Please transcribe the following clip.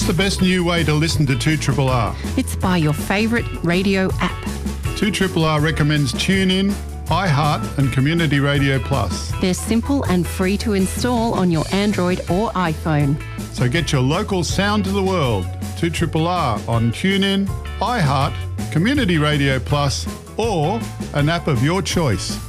the best new way to listen to 2RRR? It's by your favourite radio app. 2RRR recommends TuneIn, iHeart and Community Radio Plus. They're simple and free to install on your Android or iPhone. So get your local sound to the world. 2RRR on TuneIn, iHeart, Community Radio Plus or an app of your choice.